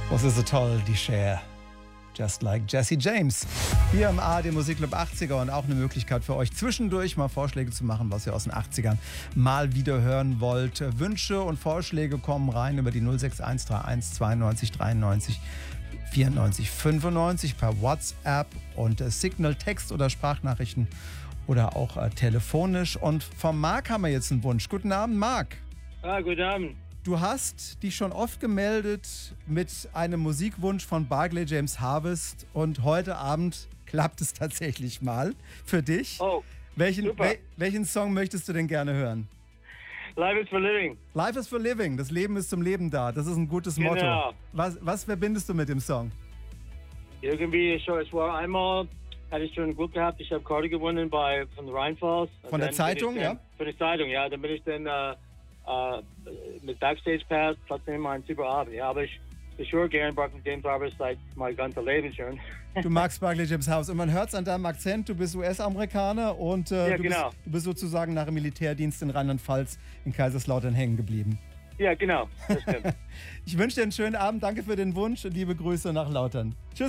Was ist so toll, die Cher. Just like Jesse James. Hier im ARD Musikclub 80er und auch eine Möglichkeit für euch zwischendurch mal Vorschläge zu machen, was ihr aus den 80ern mal wieder hören wollt. Wünsche und Vorschläge kommen rein über die 06131 92 93 94 95 per WhatsApp und Signal, Text oder Sprachnachrichten oder auch telefonisch. Und vom Marc haben wir jetzt einen Wunsch. Guten Abend, Marc. Guten Abend. Du hast dich schon oft gemeldet mit einem Musikwunsch von Barclay James Harvest und heute Abend klappt es tatsächlich mal für dich. Oh, super. Welchen Song möchtest du denn gerne hören? Life is for living. Life is for living. Das Leben ist zum Leben da. Das ist ein gutes Motto. Genau. Was verbindest du mit dem Song? Irgendwie, es war einmal, hatte ich schon Glück gehabt, ich habe Karte gewonnen von den Rheinfalls. Von der Zeitung, ja? Von der Zeitung, ja. Dann bin ich dann mit Backstage Pass, trotzdem ein super Abend. Ja, aber ich höre gerne Barclay James Harvest seit mein ganzes Leben schon. Du magst Barclay James Harvest und man hört es an deinem Akzent, du bist US-Amerikaner und Ja, du genau. bist sozusagen nach dem Militärdienst in Rheinland-Pfalz in Kaiserslautern hängen geblieben. Ja, genau. Das stimmt. Ich wünsche dir einen schönen Abend, danke für den Wunsch und liebe Grüße nach Lautern. Tschüss.